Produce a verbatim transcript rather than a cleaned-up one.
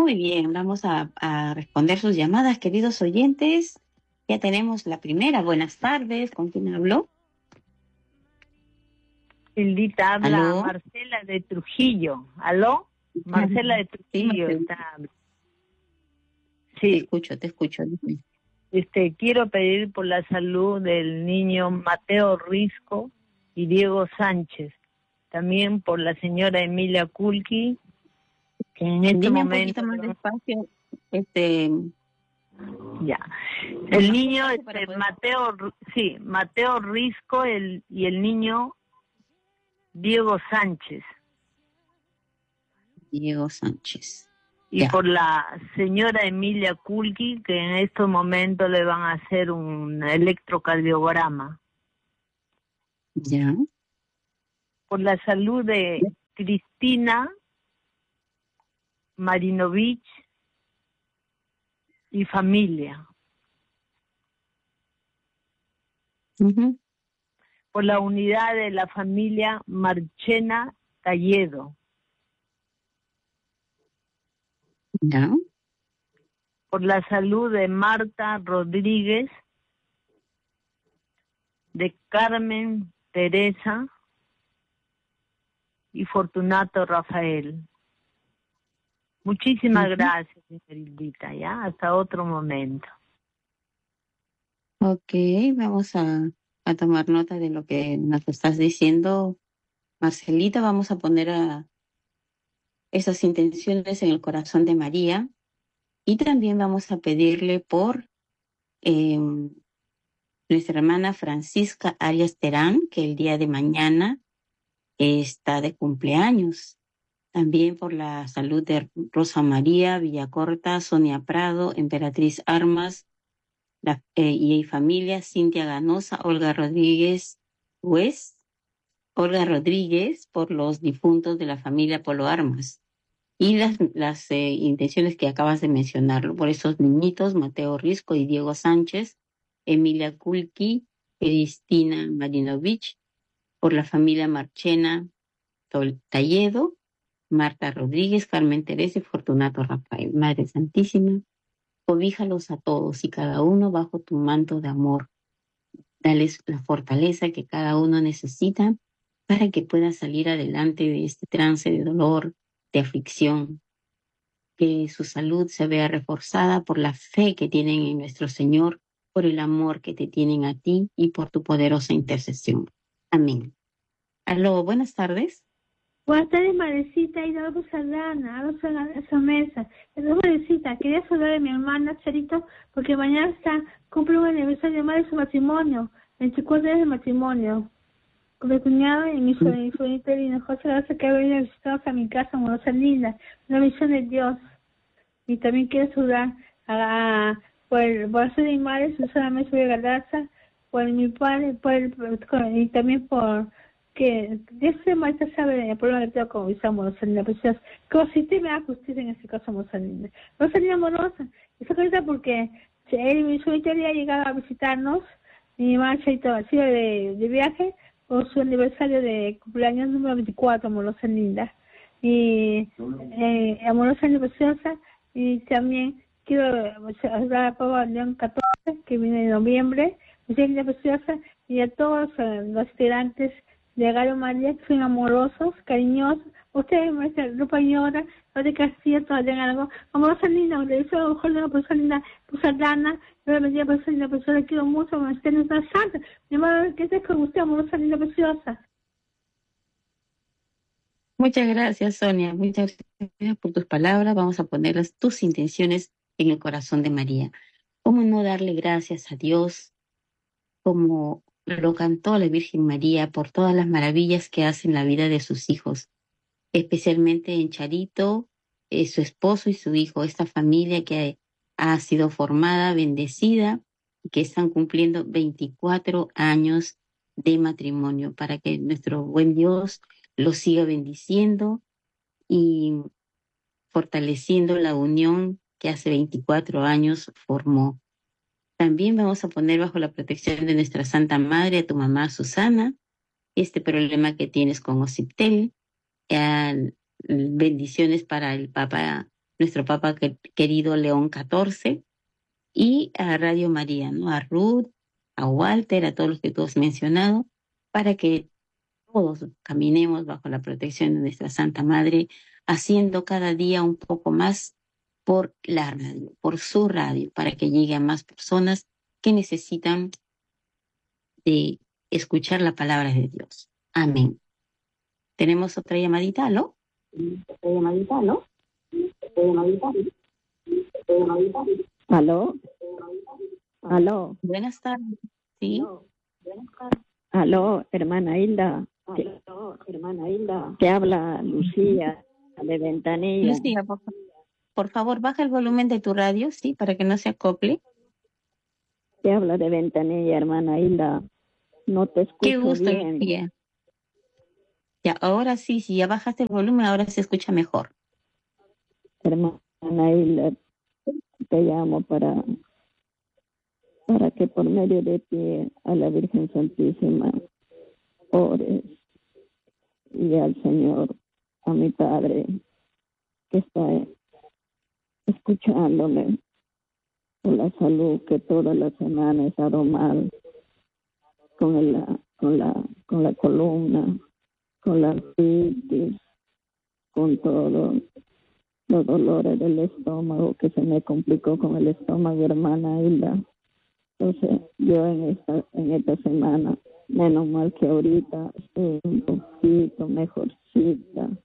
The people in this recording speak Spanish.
Muy bien, vamos a, a responder sus llamadas, queridos oyentes. Ya tenemos la primera. Buenas tardes. ¿Con quién habló? Hildita habla, ¿Aló? Marcela de Trujillo. ¿Aló? Marcela de Sí, Trujillo Marcela, está. te Sí, escucho, te escucho. este, quiero pedir por la salud del niño Mateo Risco y Diego Sánchez. También por la señora Emilia Kulki, que en este Dime un momento poquito más le van- despacio. Este, ya. El más niño, despacio para este, poder. Mateo, R- sí, Mateo Risco el, y el niño Diego Sánchez. Diego Sánchez. Y Ya, por la señora Emilia Kulki, que en estos momentos le van a hacer un electrocardiograma. ya. Por la salud de Cristina Marinovich y familia. Ujú, Por la unidad de la familia Marchena Talledo. ya. Por la salud de Marta Rodríguez, de Carmen Teresa y Fortunato Rafael. Muchísimas Ujú. gracias, señorita, ¿ya? Hasta otro momento. Ok, vamos a, a tomar nota de lo que nos estás diciendo, Marcelita. Vamos a poner a esas intenciones en el corazón de María y también vamos a pedirle por eh, nuestra hermana Francisca Arias Terán, que el día de mañana está de cumpleaños. También por la salud de Rosa María Villacorta, Sonia Prado, Emperatriz Armas la, eh, y familia, Cintia Ganosa, Olga Rodríguez West, Olga Rodríguez, por los difuntos de la familia Polo Armas. Y las, las eh, intenciones que acabas de mencionarlo, por esos niñitos, Mateo Risco y Diego Sánchez, Emilia Kulki, Cristina Marinovich, por la familia Marchena Tol- Talledo, Marta Rodríguez, Carmen Teresa y Fortunato Rafael. Madre Santísima, cobíjalos a todos y cada uno bajo tu manto de amor. Dales la fortaleza que cada uno necesita para que pueda salir adelante de este trance de dolor, de aflicción, que su salud se vea reforzada por la fe que tienen en nuestro Señor, por el amor que te tienen a ti y por tu poderosa intercesión. Amén. Aló, buenas tardes. Buenas tardes, Marecita, y Dalgo Saldana, a esa mesa. Entonces, Marecita, quería saludar a mi hermana Charito, porque mañana está, cumple un aniversario más de su matrimonio, veinticuatro años de matrimonio, con mi cuñado y mi sobrinito lindo, José Garza, que ha venido a visitarnos a mi casa, Amorosa Linda, una misión de Dios. Y también quiero saludar a, a por, por ser mi madre, Susana Mesa de Galarza, por mi padre, por, por, y también por que Dios se Marta sabe el problema que tengo con mis amorosa linda preciosa, que si usted me da justicia en este caso, amorosa linda. Rosalina amorosa, esa cosa porque él y mi sueño había llegado a visitarnos, mi marcha y todo, ha sido de, de viaje por su aniversario de cumpleaños número veinticuatro, amorosa linda. Y eh, amorosa linda preciosa, y también quiero hablar a Pablo León catorce, que viene en noviembre, muchas linda preciosa, y a todos eh, los integrantes de Galo María, que son amorosos, cariñosos. Ustedes, maestra Lupa y Llora, no de Castillo, todavía tengan algo. Amorosa linda, le deseo lo mejor de una persona linda, pues Aldana, yo le bendiga persona linda, preciosa, quiero mucho, me esté en esta santa. Mi madre, que estés con usted, amorosa linda, preciosa. Muchas gracias, Sonia. Muchas gracias por tus palabras. Vamos a poner las- tus intenciones en el corazón de María. ¿Cómo no darle gracias a Dios, como lo cantó la Virgen María, por todas las maravillas que hace en la vida de sus hijos, especialmente en Charito, eh, su esposo y su hijo, esta familia que ha sido formada, bendecida, y que están cumpliendo veinticuatro años de matrimonio, para que nuestro buen Dios los siga bendiciendo y fortaleciendo la unión que hace veinticuatro años formó. También vamos a poner bajo la protección de nuestra Santa Madre a tu mamá Susana, este problema que tienes con Ociptel. Eh, bendiciones para el Papa nuestro Papa que- querido León catorce, y a Radio María, ¿no? A Ruth, a Walter, a todos los que tú has mencionado, para que todos caminemos bajo la protección de nuestra Santa Madre, haciendo cada día un poco más por la radio, por su radio, para que llegue a más personas que necesitan de escuchar la palabra de Dios. Amén. Tenemos otra llamadita, ¿no? Otra llamadita, ¿no? Otra llamadita. Otra llamadita. ¿Aló? ¿Aló? Buenas tardes. Sí. ¿Aló, hermana Hilda? Aló, hermana Hilda. Te habla Lucía de Ventanilla. Lucía, por, fa- por favor, baja el volumen de tu radio, sí, para que no se acople. Te habla de Ventanilla, hermana Hilda. No te Qué escucho gusto, bien. Lucía. Ya, ahora sí, si ya bajaste el volumen, ahora se escucha mejor. Hermana Hilda, te llamo para, para que por medio de ti a la Virgen Santísima ores y al Señor, a mi Padre, que está escuchándome por la salud que toda la semana he estado mal con el, con la con la columna, con la artritis, con todos los dolores del estómago que se me complicó con el estómago, hermana Hilda. Entonces yo en esta en esta semana, menos mal que ahorita estoy un poquito mejorcita,